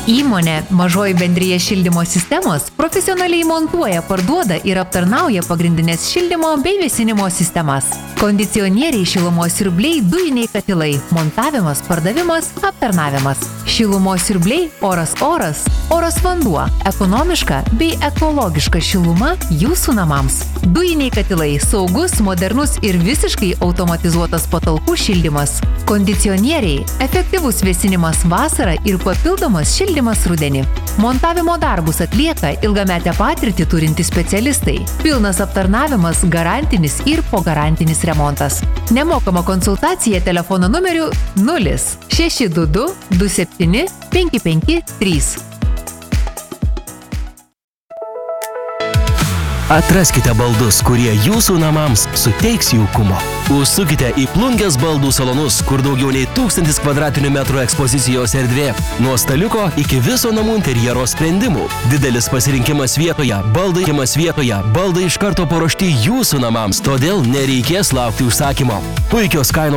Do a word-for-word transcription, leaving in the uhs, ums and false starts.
Įmonė Mažoji bendrija šildymo sistemos profesionaliai montuoja, parduoda ir aptarnauja pagrindinės šildymo bei vėsinimo sistemas. Kondicionieriai, šilumos siurbliai, dujiniai katilai, montavimas, pardavimas, aptarnavimas. Šilumos siurbliai, oras oras, oras vanduo, ekonomiška bei ekologiška šiluma jūsų namams. Dujiniai katilai, saugus, modernus ir visiškai automatizuotas patalpų šildymas. Kondicionieriai, efektyvus vėsinimas vasarą ir papildomas šildymas rudenį. Montavimo darbus atlieka ilgametę patirtį turintys specialistai. Pilnas aptarnavimas, garantinis ir pogarantinis remontas. Nemokama konsultacija telefono numeriu nulis šeši du du du septyni penki penki trys. Atraskite baldus, kurie jūsų namams suteiks jaukumo. Užsukite į Plungės baldų salonus, kur daugiau nei tūkstantis kvadratinių metrų ekspozicijos erdvė. Nuo staliuko iki viso namų interjero sprendimų. Didelis pasirinkimas vietoje, baldai vietoje, baldai iš karto paruošti jūsų namams, todėl nereikės laukti užsakymo. Puikios kainos